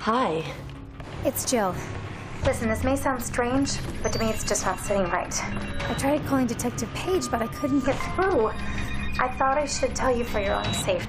Hi. It's Jill. Listen, this may sound strange, but to me it's just not sitting right. I tried calling Detective Page, but I couldn't get through. I thought I should tell you for your own safety.